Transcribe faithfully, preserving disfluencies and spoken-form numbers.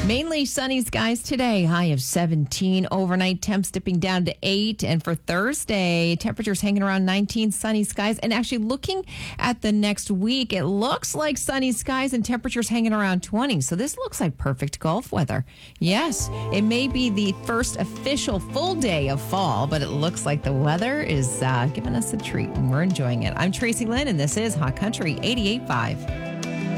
Mainly sunny skies today. High of seventeen. Overnight temps dipping down to eight. And for Thursday, temperatures hanging around nineteen. Sunny skies. And actually looking at the next week, it looks like sunny skies and temperatures hanging around twenty. So this looks like perfect golf weather. Yes, it may be the first official full day of fall, but it looks like the weather is uh, giving us a treat and we're enjoying it. I'm Tracy Lynn, and this is Hot Country eighty-eight point five.